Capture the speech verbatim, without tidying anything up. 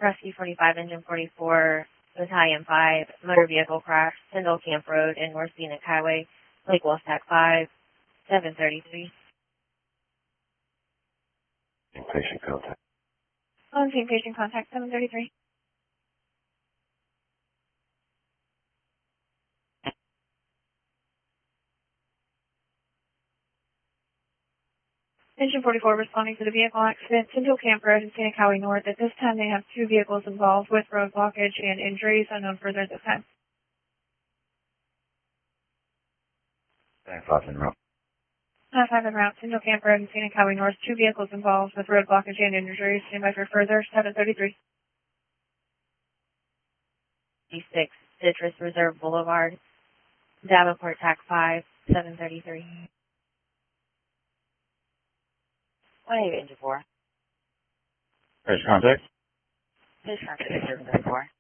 Kresge forty-five, Engine forty-four, Battalion five, motor vehicle crash, Tyndall Camp Road and North Scenic Highway, Lake Wolfpack five, seven thirty-three. Patient contact. On scene patient contact, seven thirty-three. Engine forty-four responding to the vehicle accident, Tyndall Camp Road and Scenic Highway North. At this time, they have two vehicles involved with road blockage and injuries unknown further at this time. nine five en route. nine five en route, Tyndall Camp Road and Scenic Highway North. Two vehicles involved with road blockage and injuries. Stand by for further, seven thirty-three. D six, Citrus Reserve Boulevard, Davenport Tac five, seven thirty-three. one eight, Engine four. Patient contact. Patient contact, seven thirty-four.